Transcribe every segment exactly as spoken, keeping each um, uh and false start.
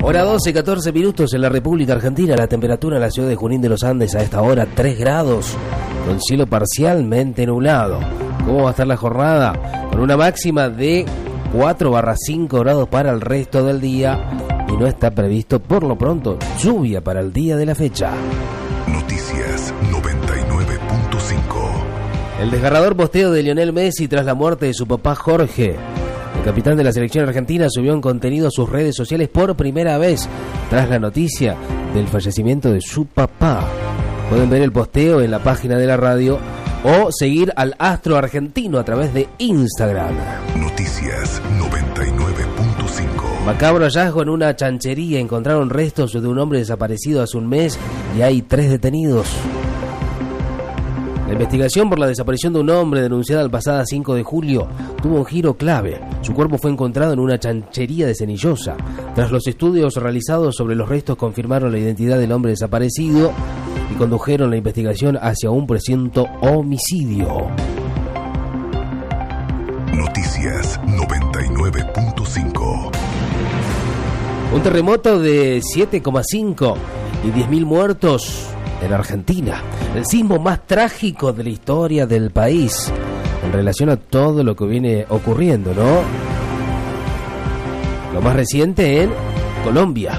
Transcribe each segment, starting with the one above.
Hora doce, catorce minutos en la República Argentina. La temperatura en la ciudad de Junín de los Andes a esta hora tres grados, con cielo parcialmente nublado. ¿Cómo va a estar la jornada? Con una máxima de cuatro barra cinco grados para el resto del día. Y no está previsto, por lo pronto, lluvia para el día de la fecha. Noticias noventa y nueve punto cinco. El desgarrador posteo de Lionel Messi tras la muerte de su papá Jorge. El capitán de la selección argentina subió en contenido a sus redes sociales por primera vez tras la noticia del fallecimiento de su papá. Pueden ver el posteo en la página de la radio o seguir al astro argentino a través de Instagram. Noticias noventa y nueve punto cinco. Macabro hallazgo en una chanchería. Encontraron restos de un hombre desaparecido hace un mes y hay tres detenidos. La investigación por la desaparición de un hombre denunciada el pasado cinco de julio tuvo un giro clave. Su cuerpo fue encontrado en una chanchería de Cenillosa. Tras los estudios realizados sobre los restos confirmaron la identidad del hombre desaparecido y condujeron la investigación hacia un presunto homicidio. Noticias noventa y nueve punto cinco. Un terremoto de siete coma cinco y diez mil muertos en Argentina. El sismo más trágico de la historia del país en relación a todo lo que viene ocurriendo, ¿no? Lo más reciente en Colombia.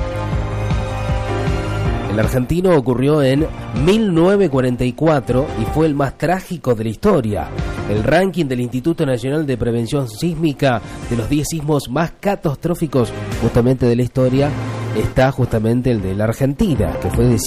El argentino ocurrió en mil novecientos cuarenta y cuatro y fue el más trágico de la historia. El ranking del Instituto Nacional de Prevención Sísmica de los diez sismos más catastróficos justamente de la historia está justamente el de la Argentina, que fue de